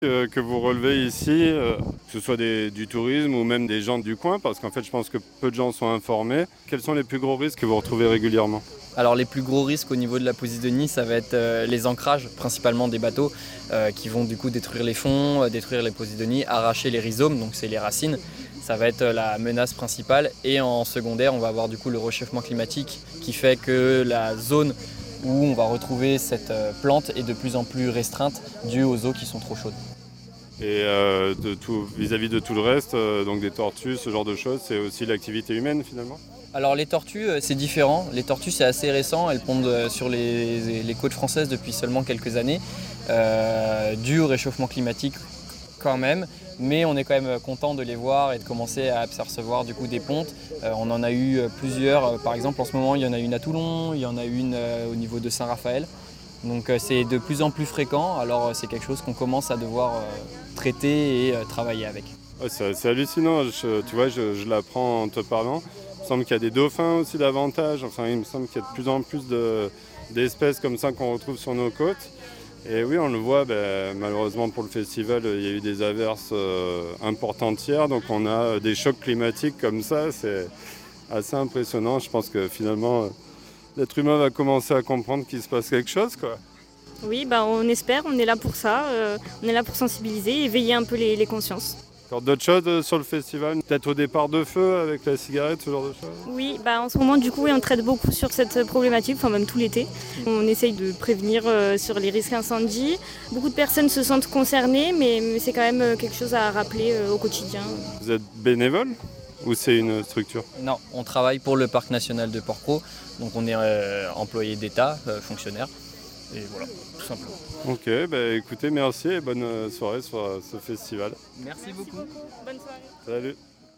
Que vous relevez ici, que ce soit du tourisme ou même des gens du coin, parce qu'en fait je pense que peu de gens sont informés. Quels sont les plus gros risques que vous retrouvez régulièrement ? Alors les plus gros risques au niveau de la Posidonie, ça va être les ancrages, principalement des bateaux, qui vont du coup détruire les fonds, détruire les Posidonies, arracher les rhizomes, donc c'est les racines. Ça va être la menace principale. Et en secondaire, on va avoir du coup le réchauffement climatique qui fait que la zone où on va retrouver cette plante est de plus en plus restreinte due aux eaux qui sont trop chaudes. Et vis-à-vis de tout le reste, donc des tortues, ce genre de choses, c'est aussi l'activité humaine finalement ? Alors les tortues, c'est différent. Les tortues, c'est assez récent. Elles pondent sur les côtes françaises depuis seulement quelques années, dû au réchauffement climatique quand même. Mais on est quand même content de les voir et de commencer à apercevoir du coup des pontes. On en a eu plusieurs. Par exemple, en ce moment, il y en a une à Toulon, il y en a une au niveau de Saint-Raphaël. Donc c'est de plus en plus fréquent. Alors c'est quelque chose qu'on commence à devoir traiter et travailler avec. Ouais, c'est hallucinant. Tu vois, je l'apprends en te parlant. Il me semble qu'il y a des dauphins aussi davantage. Enfin, il me semble qu'il y a de plus en plus d'espèces comme ça qu'on retrouve sur nos côtes. Et oui, on le voit, malheureusement pour le festival, il y a eu des averses importantes hier. Donc on a des chocs climatiques comme ça. C'est assez impressionnant. Je pense que finalement, l'être humain va commencer à comprendre qu'il se passe quelque chose, quoi. Oui, on espère, on est là pour ça. On est là pour sensibiliser, éveiller un peu les consciences. Encore d'autres choses sur le festival ? Peut-être au départ de feu avec la cigarette, ce genre de choses ? Oui, en ce moment, du coup, on traite beaucoup sur cette problématique, enfin même tout l'été. On essaye de prévenir sur les risques incendies. Beaucoup de personnes se sentent concernées, mais c'est quand même quelque chose à rappeler au quotidien. Vous êtes bénévole ou c'est une structure ? Non, on travaille pour le parc national de Porquerolles, donc on est employé d'État, fonctionnaire, et voilà, tout simplement. Ok, écoutez, merci et bonne soirée sur ce festival. Merci beaucoup. Bonne soirée. Salut.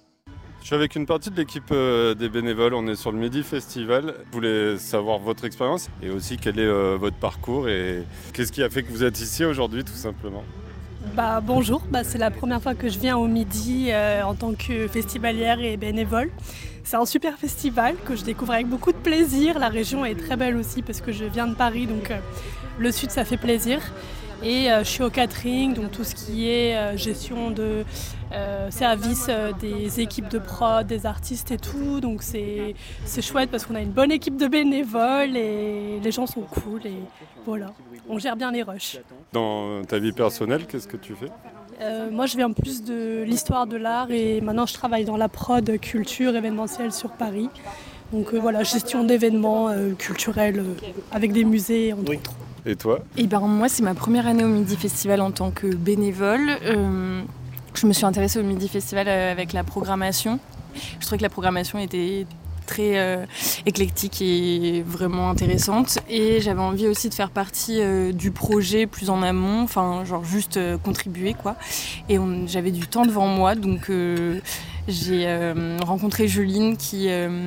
Je suis avec une partie de l'équipe des bénévoles, on est sur le Midi Festival. Je voulais savoir votre expérience et aussi quel est votre parcours et qu'est-ce qui a fait que vous êtes ici aujourd'hui tout simplement. Bonjour, c'est la première fois que je viens au Midi en tant que festivalière et bénévole. C'est un super festival que je découvre avec beaucoup de plaisir. La région est très belle aussi parce que je viens de Paris, donc le sud ça fait plaisir. Et je suis au catering, donc tout ce qui est gestion de service des équipes de prod, des artistes et tout. Donc c'est chouette parce qu'on a une bonne équipe de bénévoles et les gens sont cool et voilà, on gère bien les rushs. Dans ta vie personnelle, qu'est-ce que tu fais ? Moi je viens plus de l'histoire de l'art et maintenant je travaille dans la prod culture événementielle sur Paris. Donc voilà, gestion d'événements culturels avec des musées entre autres. Et toi ? Moi, c'est ma première année au Midi Festival en tant que bénévole. Je me suis intéressée au Midi Festival avec la programmation. Je trouvais que la programmation était très éclectique et vraiment intéressante. Et j'avais envie aussi de faire partie du projet plus en amont, juste contribuer, quoi. Et j'avais du temps devant moi, donc j'ai rencontré Juline qui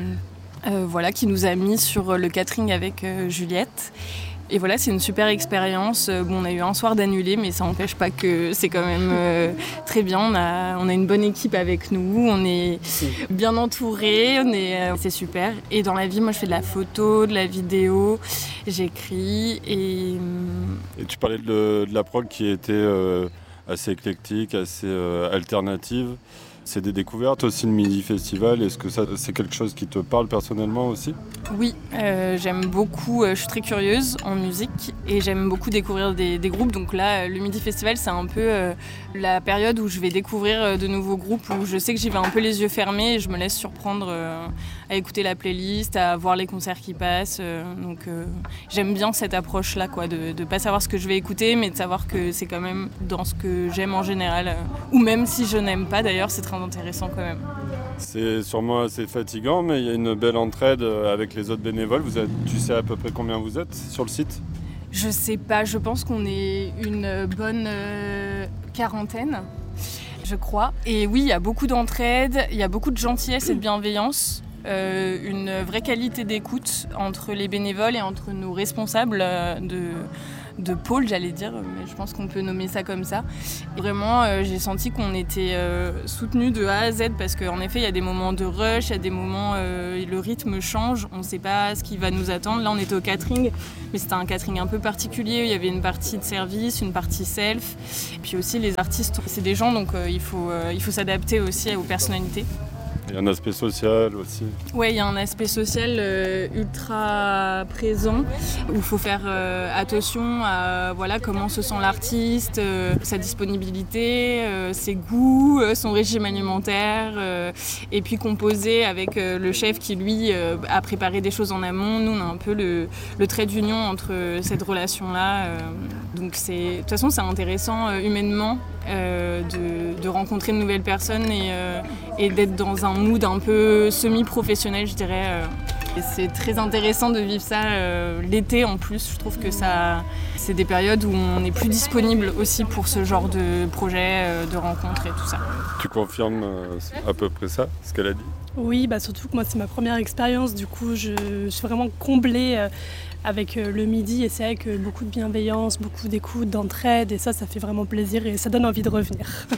nous a mis sur le catering avec Juliette. Et voilà, c'est une super expérience. On a eu un soir d'annulé, mais ça n'empêche pas que c'est quand même très bien. On a une bonne équipe avec nous, on est bien entourés, c'est super. Et dans la vie, moi, je fais de la photo, de la vidéo, j'écris et tu parlais de la prog qui était assez éclectique, assez alternative. C'est des découvertes aussi, le Midi Festival. Est-ce que ça, c'est quelque chose qui te parle personnellement aussi ? Oui, j'aime beaucoup, je suis très curieuse en musique et j'aime beaucoup découvrir des groupes. Donc là, le Midi Festival, c'est un peu la période où je vais découvrir de nouveaux groupes, où je sais que j'y vais un peu les yeux fermés et je me laisse surprendre à écouter la playlist, à voir les concerts qui passent. Donc j'aime bien cette approche-là, quoi, de ne pas savoir ce que je vais écouter, mais de savoir que c'est quand même dans ce que j'aime en général. Ou même si je n'aime pas, d'ailleurs, c'est très intéressant quand même. C'est sûrement assez fatigant, mais il y a une belle entraide avec les autres bénévoles. Tu sais à peu près combien vous êtes sur le site ? Je sais pas, je pense qu'on est une bonne quarantaine, je crois. Et oui, il y a beaucoup d'entraide, il y a beaucoup de gentillesse et de bienveillance, une vraie qualité d'écoute entre les bénévoles et entre nos responsables pôle, j'allais dire, mais je pense qu'on peut nommer ça comme ça. Et vraiment, j'ai senti qu'on était soutenus de A à Z parce qu'en effet, il y a des moments de rush, il y a des moments le rythme change, on ne sait pas ce qui va nous attendre. Là, on était au catering, mais c'était un catering un peu particulier. Il y avait une partie de service, une partie self, et puis aussi les artistes, c'est des gens, donc il faut s'adapter aussi aux personnalités. Il y a un aspect social aussi. Oui, il y a un aspect social ultra présent où il faut faire attention à comment se sent l'artiste, sa disponibilité, ses goûts, son régime alimentaire, et puis composer avec le chef qui, lui, a préparé des choses en amont. Nous, on a un peu le trait d'union entre cette relation-là. Donc, de toute façon, c'est intéressant humainement de rencontrer de nouvelles personnes et d'être dans un mood un peu semi-professionnel, je dirais. Et c'est très intéressant de vivre ça l'été en plus. Je trouve que c'est des périodes où on est plus disponible aussi pour ce genre de projet, de rencontres et tout ça. Tu confirmes à peu près ça, ce qu'elle a dit ? Oui, surtout que moi c'est ma première expérience, du coup je suis vraiment comblée avec le Midi et c'est vrai que beaucoup de bienveillance, beaucoup d'écoute, d'entraide et ça fait vraiment plaisir et ça donne envie de revenir.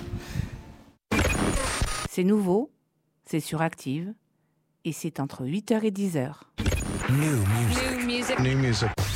C'est nouveau, c'est sur Active et c'est entre 8h et 10h. New music.